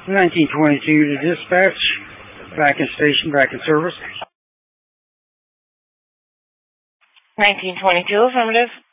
1922 to dispatch. Back in station, back in service. 1922, affirmative.